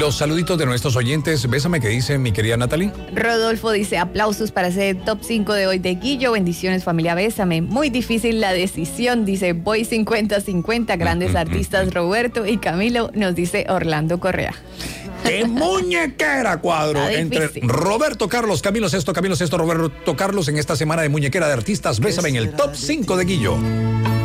los saluditos de nuestros oyentes. Bésame, ¿qué dice mi querida Natalie? Rodolfo dice, aplausos para ese top 5 de hoy de Guillo. Bendiciones, familia, bésame. Muy difícil la decisión, dice, voy 50-50. Grandes artistas Roberto y Camilo, nos dice Orlando Correa. ¡Qué muñequera, cuadro! Entre Roberto Carlos, Camilo Sesto, Roberto Carlos en esta semana de muñequera de artistas. Bésame en el top 5 de Guillo.